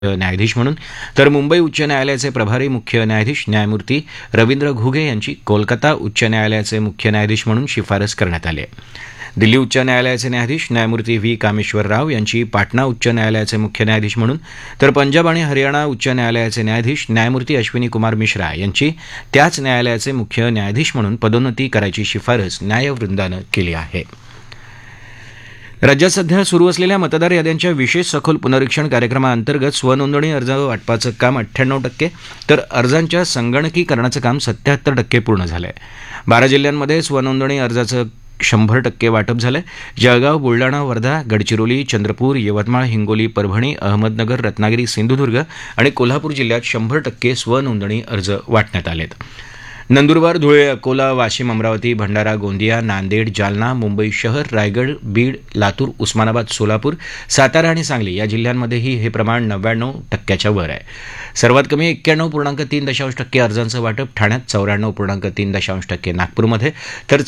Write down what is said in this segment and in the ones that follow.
न्यायाधीश म्हणून, तर मुंबई उच्च न्यायालयाचे प्रभारी मुख्य न्यायाधीश न्यायमूर्ती रवींद्र घुगे यांची कोलकाता उच्च न्यायालयाचे मुख्य न्यायाधीश म्हणून शिफारस करण्यात आली आहे. दिल्ली उच्च न्यायालयाचे न्यायाधीश न्यायमूर्ती व्ही कामेश्वर राव यांची पाटणा उच्च न्यायालयाचे मुख्य न्यायाधीश म्हणून, तर पंजाब आणि हरियाणा उच्च न्यायालयाचे न्यायाधीश न्यायमूर्ती अश्विनी कुमार मिश्रा यांची त्याच न्यायालयाचे मुख्य न्यायाधीश म्हणून पदोन्नती करायची शिफारस न्यायवृंदानं केली आहे. राज्यात सध्या सुरू असलेल्या मतदार याद्यांच्या विशेष सखोल पुनरीक्षण कार्यक्रमाअंतर्गत स्वनोंदणी अर्ज वाटपाचं काम 98%, तर अर्जांच्या संगणकीकरणाचं काम 77% पूर्ण झालं आहे. 12 जिल्ह्यांमध्ये स्वनोंदणी अर्जाचं 100% वाटप झालंय. जळगाव, बुलडाणा, वर्धा, गडचिरोली, चंद्रपूर, यवतमाळ, हिंगोली, परभणी, अहमदनगर, रत्नागिरी, सिंधुदुर्ग आणि कोल्हापूर जिल्ह्यात 100% स्वनोंदणी अर्ज वाटण्यात आलेत. नंदुरबार, धुळे, अकोला, वाशिम, अमरावती, भंडारा, गोंदिया, नांदेड, जालना, मुंबई शहर, रायगड, बीड, लातूर, उस्मानाबाद, सोलापूर, सातारा आणि सांगली या जिल्ह्यांमध्येही हे प्रमाण 99% वर आहे. सर्वात कमी 91.3% अर्जांचं वाटप ठाण्यात, 94.3% नागपूरमध्ये, तर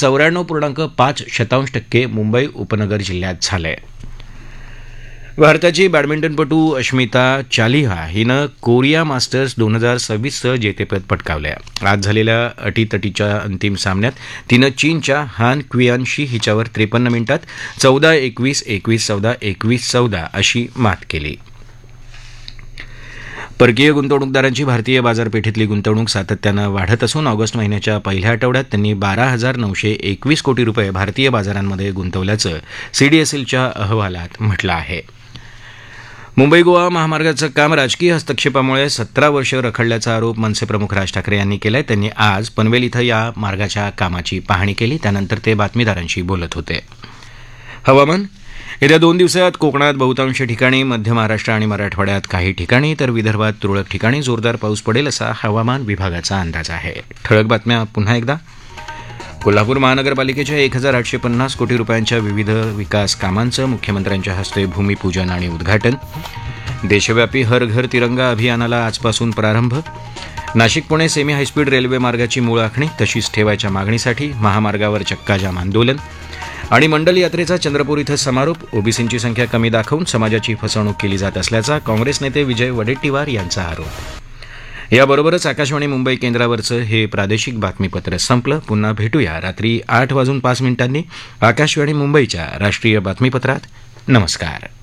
94.5% मुंबई उपनगर जिल्ह्यात झालंय. भारताची बॅडमिंटनपटू अस्मिता चालिहा हिनं कोरिया मास्टर्स 2026चं जेतेपद पटकावलं आहे. आज झालेल्या अटीतटीच्या अंतिम सामन्यात तिनं चीनच्या हान क्वियानशी हिच्यावर 53 मिनिटात 14-21, 21-14, 21-14 अशी मात केली. परकीय गुंतवणूकदारांची भारतीय बाजारपेठेतली गुंतवणूक सातत्यानं वाढत असून ऑगस्ट महिन्याच्या पहिल्या आठवड्यात त्यांनी 12,921 कोटी रुपये भारतीय बाजारांमध्ये गुंतवल्याचं सीडीएसएलच्या अहवालात म्हटलं आहे. मुंबई गोवा महामार्गाचं काम राजकीय हस्तक्षेपामुळे 17 वर्ष रखडल्याचा आरोप मनसे प्रमुख राज ठाकरे यांनी केलाय. त्यांनी आज पनवेल इथं या मार्गाच्या कामाची पाहणी केली. त्यानंतर ते बातमीदारांशी बोलत होते. हवामान. येत्या 2 दिवसात कोकणात बहुतांश ठिकाणी, मध्य महाराष्ट्र आणि मराठवाड्यात काही ठिकाणी, तर विदर्भात तुरळक ठिकाणी जोरदार पाऊस पडेल असा हवामान विभागाचा अंदाज आहे. ठळक बातम्या पुन्हा एकदा. कोल्हापूर महानगरपालिकेच्या 1,850 कोटी रुपयांच्या विविध विकास कामांचं मुख्यमंत्र्यांच्या हस्ते भूमिपूजन आणि उद्घाटन. देशव्यापी हर घर तिरंगा अभियानाला आजपासून प्रारंभ. Nashik Pune semi high speed railway मार्गाची मूळ आखणी तशीच ठेवायच्या मागणीसाठी महामार्गावर चक्काजाम आंदोलन. आणि मंडल यात्रेचा चंद्रपूर इथं समारोप. ओबीसींची संख्या कमी दाखवून समाजाची फसवणूक केली जात असल्याचा काँग्रेस नेते विजय वडेट्टीवार यांचा आरोप. याबरोबरच आकाशवाणी मुंबई केंद्रावरचं हे प्रादेशिक बातमीपत्र संपलं. पुन्हा भेटूया रात्री 8:05 आकाशवाणी मुंबईच्या राष्ट्रीय बातमीपत्रात. नमस्कार.